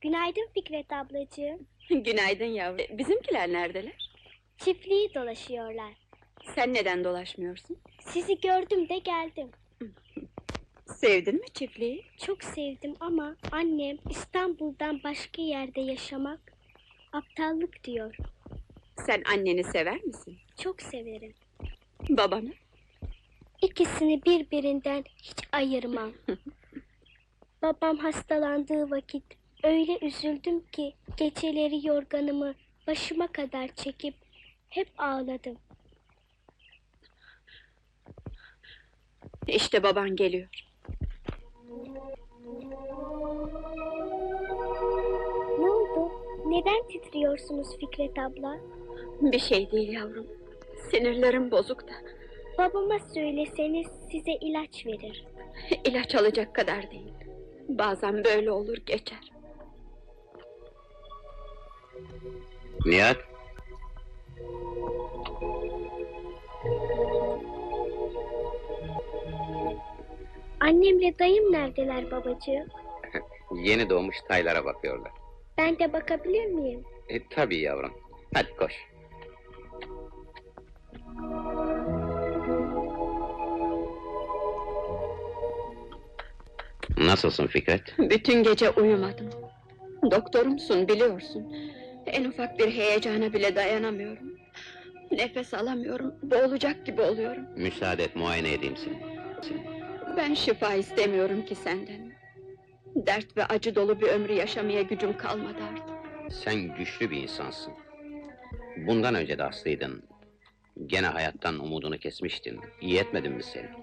Günaydın Fikret ablacığım. Günaydın yavrum. Bizimkiler neredeler? Çiftliği dolaşıyorlar. Sen neden dolaşmıyorsun? Sizi gördüm de geldim. Sevdin mi çiftliği? Çok sevdim ama annem İstanbul'dan başka yerde yaşamak aptallık diyor. Sen anneni sever misin? Çok severim. Babanı? İkisini birbirinden hiç ayırmam. Babam hastalandığı vakit öyle üzüldüm ki geceleri yorganımı başıma kadar çekip hep ağladım. İşte baban geliyor. Ne oldu? Neden titriyorsunuz Fikret abla? Bir şey değil yavrum. Sinirlerim bozuk da. Babama söyleseniz size ilaç verir. İlaç alacak kadar değil. Bazen böyle olur geçer. Nihat, Annemle dayım neredeler babacığım? yeni doğmuş taylara bakıyorlar. Ben de bakabilir miyim? Tabii yavrum. Hadi koş. Nasılsın Fikret? Bütün gece uyumadım. Doktorumsun biliyorsun. En ufak bir heyecana bile dayanamıyorum. Nefes alamıyorum, boğulacak gibi oluyorum. Müsaade et, muayene edeyim seni. Ben şifa istemiyorum ki senden. Dert ve acı dolu bir ömrü yaşamaya gücüm kalmadı artık. Sen güçlü bir insansın. Bundan önce de hastaydın. Gene hayattan umudunu kesmiştin. İyi etmedim mi seni?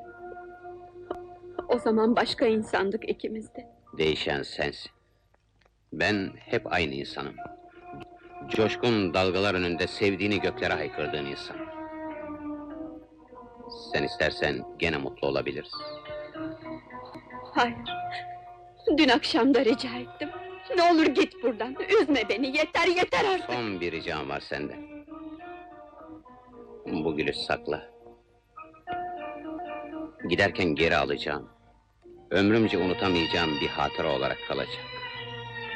O zaman başka insandık ikimiz de. Değişen sensin. Ben hep aynı insanım. Coşkun dalgalar önünde sevdiğini göklere haykırdığın insan. Sen istersen gene mutlu olabiliriz. Hayır. Dün akşam da rica ettim. Ne olur git buradan, üzme beni, yeter yeter artık! Son bir ricam var senden. Bu gülü sakla. Giderken geri alacağım. Ömrümce unutamayacağım bir hatıra olarak kalacak.